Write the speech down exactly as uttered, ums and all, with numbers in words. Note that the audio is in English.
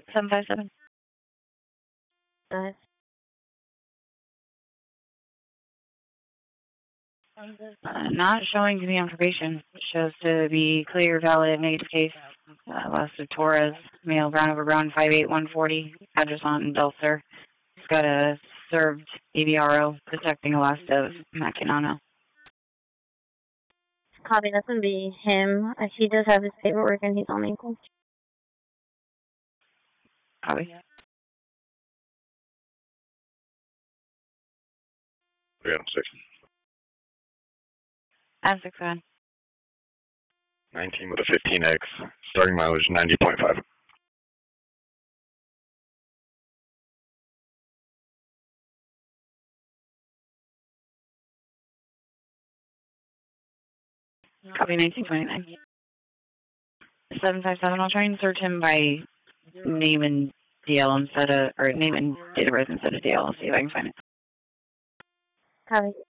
seven five seven. Nice. Uh, not showing to be on probation. Shows to be clear, valid, negative case. Uh, last of Torres, male, brown over brown, five eight one forty. Address on Dulcer. He's got a served A B R O detecting a last of Macinano. Copy, that's going to be him. Uh, he does have his paperwork and he's on equal. Copy. We got him six. Add six on. nineteen with a fifteen X. Starting mileage ninety point five. Copy nineteen twenty-nine. seven five seven, I'll try and search him by name and D L instead of, or name and date of birth instead of D L. I'll see if I can find it. Copy.